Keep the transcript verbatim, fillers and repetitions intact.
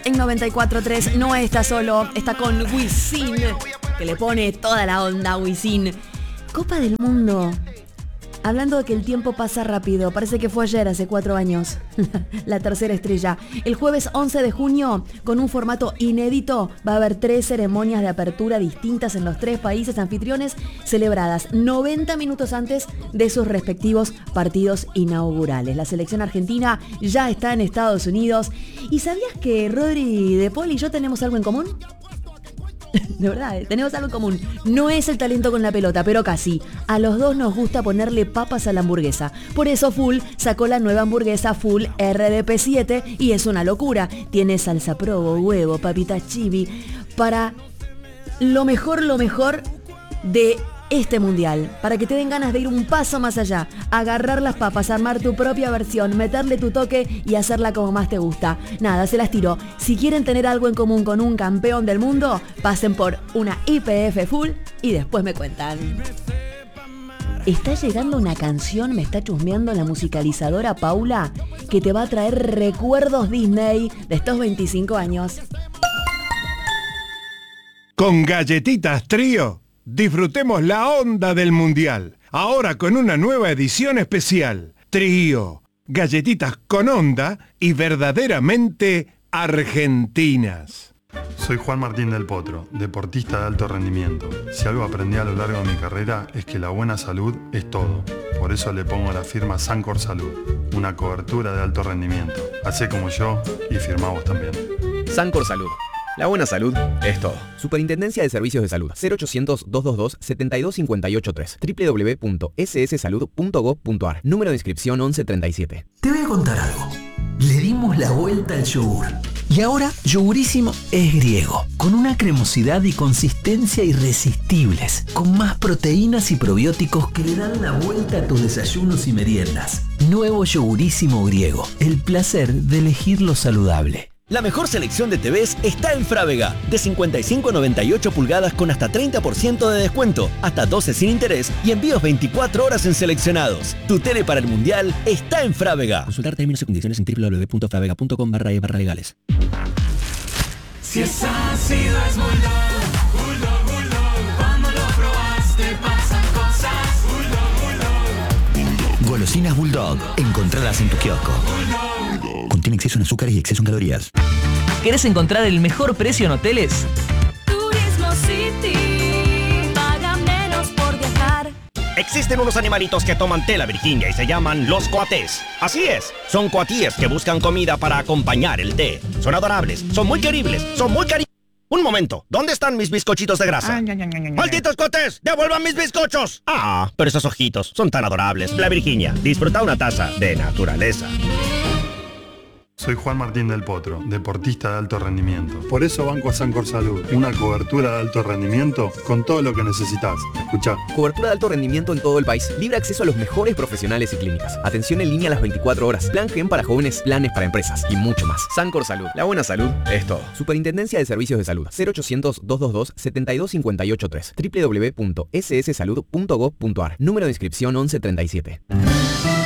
en noventa y cuatro tres. No está solo, está con Wisin, que le pone toda la onda a Wisin. Copa del Mundo. Hablando de que el tiempo pasa rápido, parece que fue ayer, hace cuatro años. La tercera estrella. El jueves once de junio, con un formato inédito, va a haber tres ceremonias de apertura distintas en los tres países anfitriones, celebradas noventa minutos antes de sus respectivos partidos inaugurales. La selección argentina ya está en Estados Unidos. ¿Y sabías que Rodri de Paul y yo tenemos algo en común? De verdad, tenemos algo en común. No es el talento con la pelota, pero casi. A los dos nos gusta ponerle papas a la hamburguesa. Por eso Full sacó la nueva hamburguesa Full R D P siete y es una locura. Tiene salsa provo, huevo, papitas chibi. Para lo mejor, lo mejor de este mundial. Para que te den ganas de ir un paso más allá. Agarrar las papas, armar tu propia versión, meterle tu toque y hacerla como más te gusta. Nada, se las tiro. Si quieren tener algo en común con un campeón del mundo, pasen por una I P F Full y después me cuentan. Está llegando una canción, me está chusmeando la musicalizadora Paula, que te va a traer recuerdos Disney de estos veinticinco años. Con Galletitas Trío, disfrutemos la onda del mundial. Ahora con una nueva edición especial. Trío, galletitas con onda y verdaderamente argentinas. Soy Juan Martín del Potro, deportista de alto rendimiento. Si algo aprendí a lo largo de mi carrera es que la buena salud es todo. Por eso le pongo la firma Sancor Salud, una cobertura de alto rendimiento. Hacé como yo y firmá vos también. Sancor Salud. La buena salud es todo. Superintendencia de Servicios de Salud. cero ochocientos, doscientos veintidós, setenta y dos cincuenta y ocho tres. doble u doble u doble u punto ese ese salud punto gov punto a r. Número de inscripción once treinta y siete. Te voy a contar algo. Le dimos la vuelta al yogur. Y ahora, Yogurísimo es griego. Con una cremosidad y consistencia irresistibles. Con más proteínas y probióticos que le dan la vuelta a tus desayunos y meriendas. Nuevo Yogurísimo griego. El placer de elegir lo saludable. La mejor selección de T Vs está en Frávega. De cincuenta y cinco a noventa y ocho pulgadas con hasta treinta por ciento de descuento, hasta doce sin interés y envíos veinticuatro horas en seleccionados. Tu tele para el mundial está en Frávega. Consultar términos y condiciones en doble u doble u doble u punto fravega punto com barra e barra legales. Si es ácido es Bulldog, Bulldog, Bulldog. Cuando lo probaste pasan cosas. Bulldog, Bulldog. Golosinas Bulldog. Encontradas en tu kiosco. Bulldog. Contiene exceso en azúcares y exceso en calorías. ¿Querés encontrar el mejor precio en hoteles? Turismo City. Paga menos por viajar. Existen unos animalitos que toman té la Virginia y se llaman los coatés. Así es, son coatíes que buscan comida para acompañar el té. Son adorables, son muy queribles, son muy cari... Un momento, ¿dónde están mis bizcochitos de grasa? Ay, ay, ay, ay, ¡malditos coatés! ¡Devuelvan mis bizcochos! Ah, pero esos ojitos son tan adorables. La Virginia, disfruta una taza de naturaleza. Soy Juan Martín del Potro, deportista de alto rendimiento. Por eso banco a Sancor Salud, una cobertura de alto rendimiento con todo lo que necesitas. Escuchá. Cobertura de alto rendimiento en todo el país. Libre acceso a los mejores profesionales y clínicas. Atención en línea a las veinticuatro horas. Plan Gen para jóvenes, planes para empresas y mucho más. Sancor Salud. La buena salud es todo. Superintendencia de Servicios de Salud. cero ochocientos, doscientos veintidós, setenta y dos cincuenta y ocho tres. doble u doble u doble u punto ese ese salud punto gov punto a r. Número de inscripción once treinta y siete.